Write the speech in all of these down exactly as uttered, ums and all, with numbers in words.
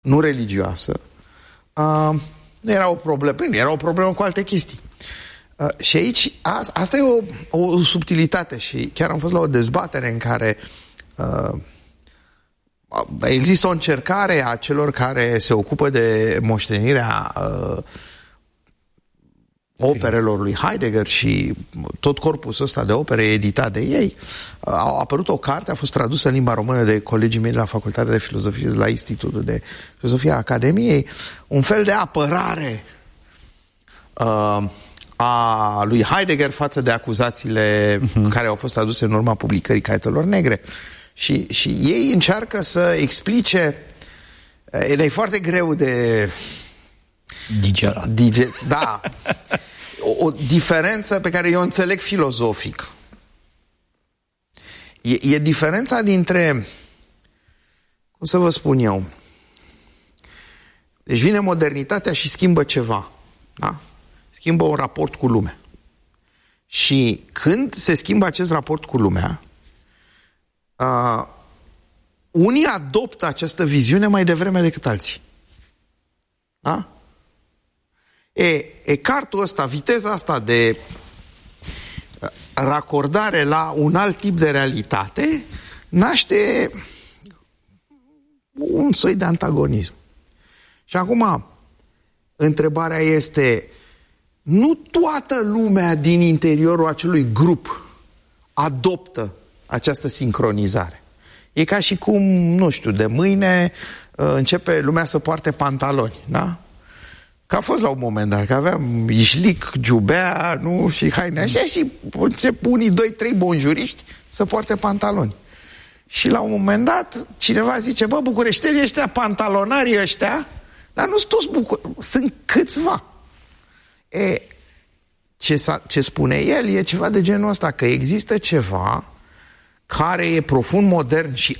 nu religioasă, uh, nu era o problemă, era o problemă cu alte chestii. Uh, și aici, a, asta e o, o subtilitate și chiar am fost la o dezbatere în care uh, există o încercare a celor care se ocupă de moștenirea uh, operelor lui Heidegger și tot corpusul ăsta de opere editat de ei. A apărut o carte, a fost tradusă în limba română de colegii mei de la Facultatea de Filozofie, de la Institutul de Filozofie a Academiei, un fel de apărare uh, a lui Heidegger față de acuzațiile uh-huh. care au fost aduse în urma publicării Caietelor Negre. Și, și ei încearcă să explice, e foarte greu de digerat. Dige, da. O, o diferență pe care eu înțeleg filozofic. E, e diferența dintre, cum să vă spun eu, deci vine modernitatea și schimbă ceva, da? Schimbă un raport cu lumea. Și când se schimbă acest raport cu lumea, uh, unii adoptă această viziune mai devreme decât alții. Da? E, e cartul ăsta, viteza asta de racordare la un alt tip de realitate naște un soi de antagonism. Și acum, întrebarea este, nu toată lumea din interiorul acelui grup adoptă această sincronizare. E ca și cum, nu știu, de mâine începe lumea să poarte pantaloni, da? Că a fost la un moment dat, că aveam ișlic, giubea, nu, și haine așa și încep unii, doi, trei bonjuriști să poarte pantaloni. Și la un moment dat, cineva zice, bă, bucureștenii ăștia, pantalonarii ăștia, dar nu sunt toți bucuri, sunt câțiva. E, ce, ce spune el e ceva de genul ăsta, că există ceva care e profund modern și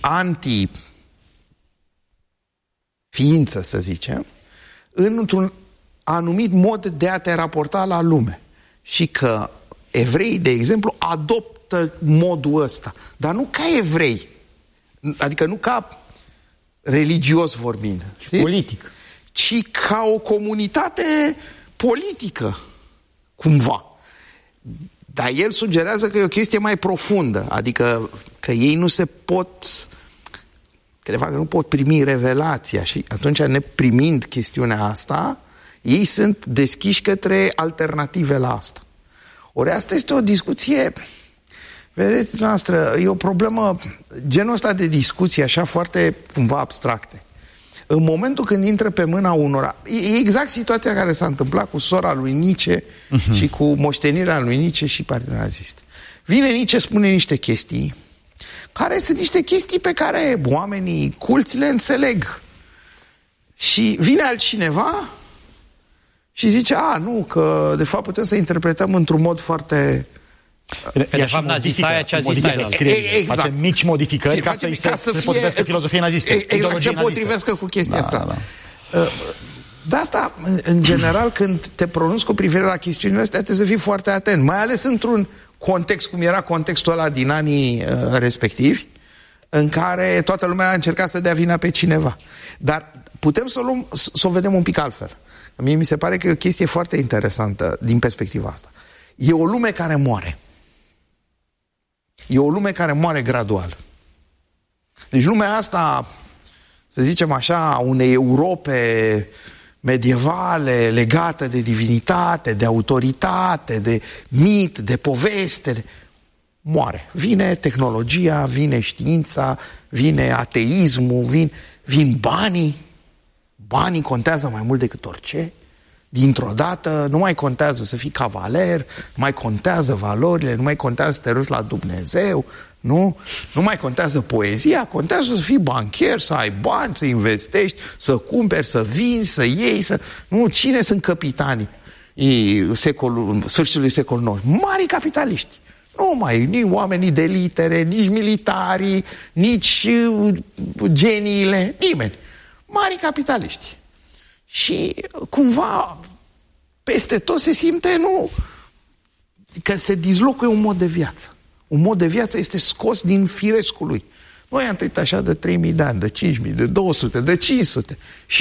anti-ființă, să zicem, într-un anumit mod de a te raporta la lume. Și că evreii, de exemplu, adoptă modul ăsta. Dar nu ca evrei. Adică nu ca religios vorbind. Știți? Politic. Ci ca o comunitate politică, cumva. Dar el sugerează că e o chestie mai profundă. Adică că ei nu se pot... că de fapt nu pot primi revelația și atunci, neprimind chestiunea asta, ei sunt deschiși către alternative la asta. Ori asta este o discuție, vedeți noastră, e o problemă, genul ăsta de discuții așa foarte cumva abstracte. În momentul când intră pe mâna unora, e exact situația care s-a întâmplat cu sora lui Nietzsche uh-huh. și cu moștenirea lui Nietzsche și Partidul Nazist. Vine Nietzsche, spune niște chestii care sunt niște chestii pe care oamenii culți le înțeleg. Și vine altcineva și zice, a, nu, că de fapt putem să interpretăm într-un mod foarte... De fapt n-a zis aia ce a zis aia. Exact. Face mici modificări se ca să, ca să se fie, potrivească filozofiei naziste. Exact, se potrivească cu chestia da, asta. Da, da. De asta, în general, când te pronunți cu privire la chestiunile astea, trebuie să fii foarte atent. Mai ales într-un context, cum era contextul ăla din anii uh, respectivi, în care toată lumea a încercat să dea vina pe cineva. Dar putem să o luăm, să o vedem un pic altfel. Mie mi se pare că e o chestie foarte interesantă din perspectiva asta. E o lume care moare. E o lume care moare gradual. Deci lumea asta, să zicem așa, unei Europe medievale legată de divinitate, de autoritate, de mit, de poveste, moare. Vine tehnologia, vine știința, vine ateismul, vin, vin banii. Banii contează mai mult decât orice. Dintr-o dată nu mai contează să fii cavaler, nu mai contează valorile, nu mai contează să te rogi la Dumnezeu, nu? Nu mai contează poezia, contează să fii bancher, să ai bani, să investești, să cumperi, să vinzi, să iei, să... Nu, cine sunt capitanii secolul, sfârșitului secolului nouă? Mari capitaliști. Nu mai, nici oamenii de litere, nici militarii, nici geniile, nimeni. Mari capitaliști. Și cumva peste tot se simte, nu, că se dislocuie un mod de viață. Un mod de viață este scos din firescul lui. Noi am trăit așa de trei mii de ani, de cinci mii, de două sute, de cinci sute.